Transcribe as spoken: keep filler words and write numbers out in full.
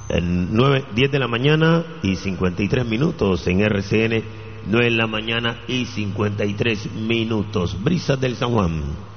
En nueve, diez de la mañana y cincuenta y tres minutos en R C N, nueve de la mañana y cincuenta y tres minutos. Brisas del San Juan.